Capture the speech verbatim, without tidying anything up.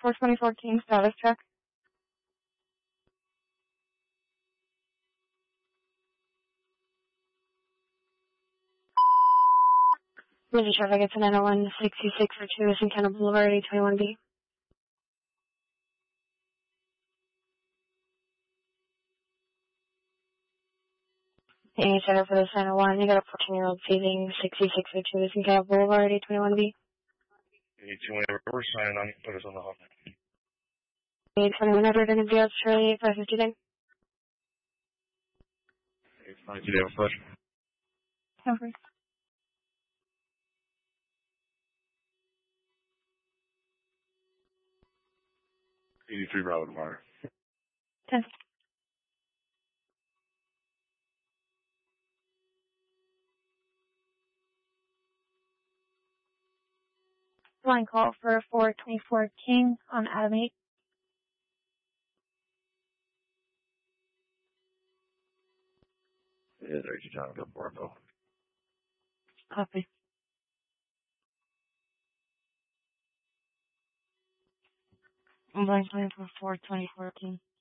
four twenty-four King, status check. Busy traffic, it's nine oh one sixty-six for two, Encana Boulevard, eight twenty-one B. Any center for the nine oh one, you got a fourteen-year-old seizing sixty-six for two, Encana Boulevard, eight twenty-one B. eight twenty, we're signing on, put us on the hook. eight twenty-one hundred in the Australia, eight five fifty-nine. eight five fifty, have a push. Over. eighty-three Bravo tomorrow. ten. Line call for four twenty-four King on Adam eight. Yeah, there's your time, go for it, though. Copy. Line calling for four twenty-four King.